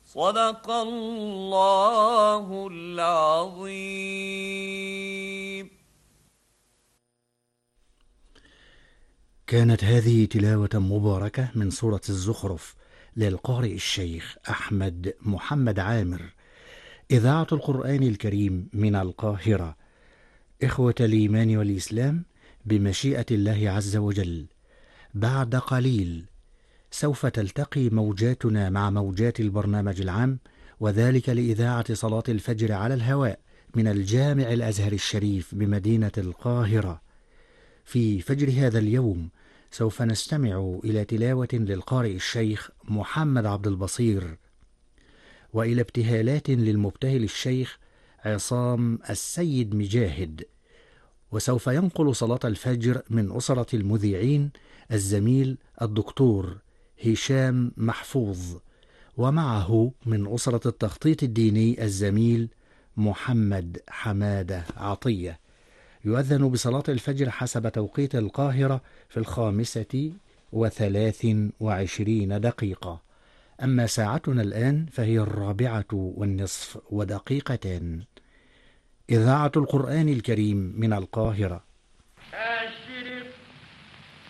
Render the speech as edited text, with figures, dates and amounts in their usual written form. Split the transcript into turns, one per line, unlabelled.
صدق الله العظيم.
كانت هذه تلاوة مباركة من سورة الزخرف للقارئ الشيخ أحمد محمد عامر، إذاعة القرآن الكريم من القاهرة. إخوة الإيمان والإسلام، بمشيئة الله عز وجل بعد قليل سوف تلتقي موجاتنا مع موجات البرنامج العام، وذلك لإذاعة صلاة الفجر على الهواء من الجامع الأزهر الشريف بمدينة القاهرة. في فجر هذا اليوم سوف نستمع إلى تلاوة للقارئ الشيخ محمد عبد البصير، وإلى ابتهالات للمبتهل الشيخ عصام السيد مجاهد. وسوف ينقل صلاة الفجر من أسرة المذيعين الزميل الدكتور هشام محفوظ، ومعه من أسرة التخطيط الديني الزميل محمد حمادة عطية. يؤذن بصلاة الفجر حسب توقيت القاهرة في 5:23. أما ساعتنا الآن فهي 4:02 دقيقة. إذاعة القرآن الكريم من القاهرة.